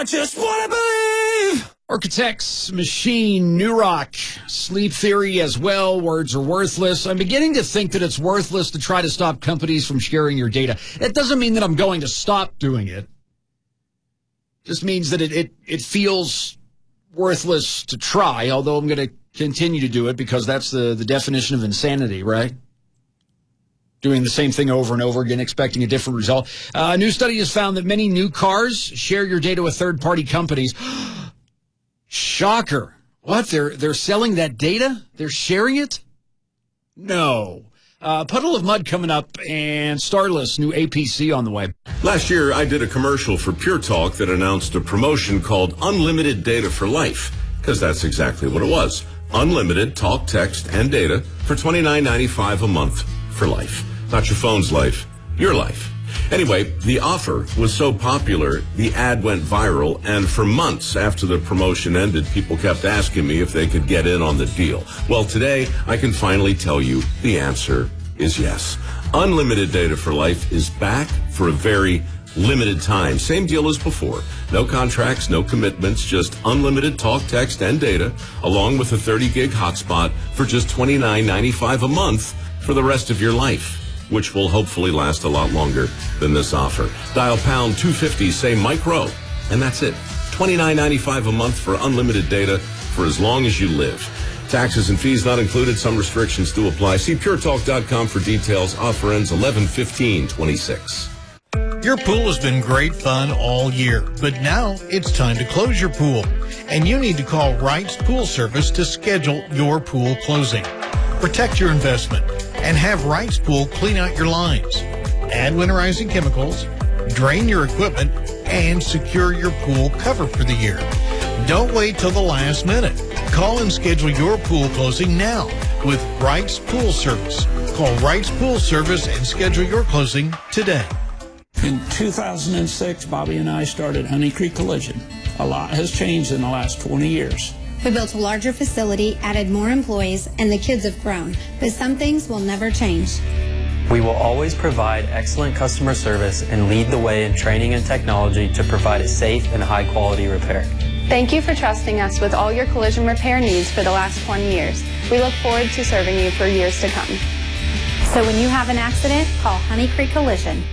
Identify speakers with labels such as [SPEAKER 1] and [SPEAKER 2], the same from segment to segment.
[SPEAKER 1] I just want to believe.
[SPEAKER 2] Architects, Machine, New Rock, Sleep Theory as well. Words are worthless. I'm beginning to think that it's worthless to try to stop companies from sharing your data. That doesn't mean that I'm going to stop doing it. Just means that it feels worthless to try, although I'm going to continue to do it because that's the definition of insanity, right? Doing the same thing over and over again, expecting a different result. A new study has found that many new cars share your data with third-party companies. Shocker. What? They're selling that data? They're sharing it? No. Puddle of Mud coming up, and Starless, new APC on the way.
[SPEAKER 3] Last year, I did a commercial for Pure Talk that announced a promotion called Unlimited Data for Life, because that's exactly what it was. Unlimited talk, text, and data for $29.95 a month for life. Not your phone's life, your life. Anyway, the offer was so popular, the ad went viral, and for months after the promotion ended, people kept asking me if they could get in on the deal. Well, today, I can finally tell you the answer is yes. Unlimited Data for Life is back for a very limited time. Same deal as before. No contracts, no commitments, just unlimited talk, text, and data, along with a 30-gig hotspot for just $29.95 a month for the rest of your life, which will hopefully last a lot longer than this offer. Dial pound 250, say micro, and that's it. $29.95 a month for unlimited data for as long as you live. Taxes and fees not included. Some restrictions do apply. See puretalk.com for details. Offer ends 11/15/26.
[SPEAKER 4] Your pool has been great fun all year, but now it's time to close your pool. And you need to call Wright's Pool Service to schedule your pool closing. Protect your investment and have Wright's Pool clean out your lines, add winterizing chemicals, drain your equipment, and secure your pool cover for the year. Don't wait till the last minute. Call and schedule your pool closing now with Wright's Pool Service. Call Wright's Pool Service and schedule your closing today.
[SPEAKER 5] In 2006, Bobby and I started Honey Creek Collision. A lot has changed in the last 20 years.
[SPEAKER 6] We built a larger facility, added more employees, and the kids have grown. But some things will never change.
[SPEAKER 7] We will always provide excellent customer service and lead the way in training and technology to provide a safe and high-quality repair.
[SPEAKER 8] Thank you for trusting us with all your collision repair needs for the last 20 years. We look forward to serving you for years to come.
[SPEAKER 6] So when you have an accident, call Honey Creek Collision.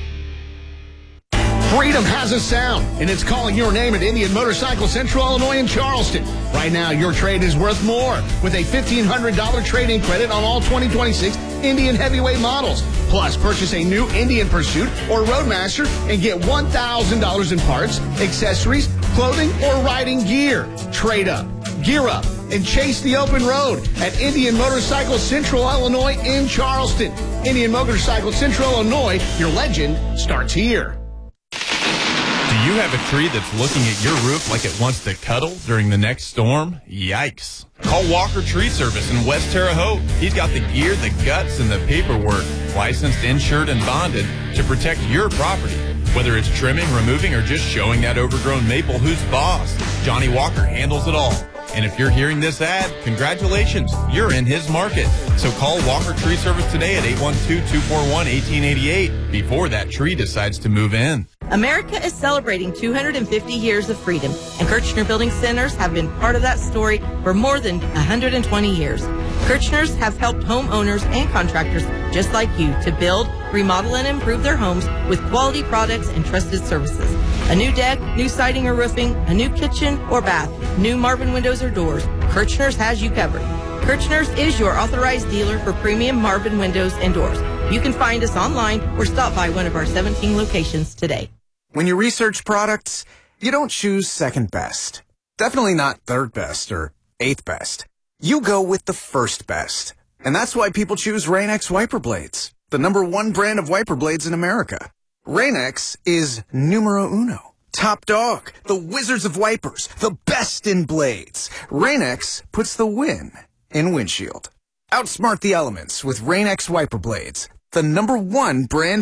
[SPEAKER 9] Freedom has a sound, and it's calling your name at Indian Motorcycle Central Illinois in Charleston. Right now, your trade is worth more with a $1,500 trade-in credit on all 2026 Indian heavyweight models. Plus, purchase a new Indian Pursuit or Roadmaster and get $1,000 in parts, accessories, clothing, or riding gear. Trade up, gear up, and chase the open road at Indian Motorcycle Central Illinois in Charleston. Indian Motorcycle Central Illinois, your legend starts here.
[SPEAKER 10] Do you have a tree that's looking at your roof like it wants to cuddle during the next storm? Yikes. Call Walker Tree Service in West Terre Haute. He's got the gear, the guts, and the paperwork, licensed, insured, and bonded to protect your property. Whether it's trimming, removing, or just showing that overgrown maple who's boss, Johnny Walker handles it all. And if you're hearing this ad, congratulations, you're in his market. So call Walker Tree Service today at 812-241-1888 before that tree decides to move in.
[SPEAKER 11] America is celebrating 250 years of freedom, and Kirchner Building Centers have been part of that story for more than 120 years. Kirchners have helped homeowners and contractors just like you to build, remodel, and improve their homes with quality products and trusted services. A new deck, new siding or roofing, a new kitchen or bath, new Marvin windows or doors, Kirchners has you covered. Kirchners is your authorized dealer for premium Marvin windows and doors. You can find us online or stop by one of our 17 locations today.
[SPEAKER 12] When you research products, you don't choose second best. Definitely not third best or eighth best. You go with the first best. And that's why people choose Rain-X wiper blades, the #1 brand of wiper blades in America. Rain-X is numero uno. Top dog, the wizards of wipers, the best in blades. Rain-X puts the win in windshield. Outsmart the elements with Rain-X wiper blades, the #1 brand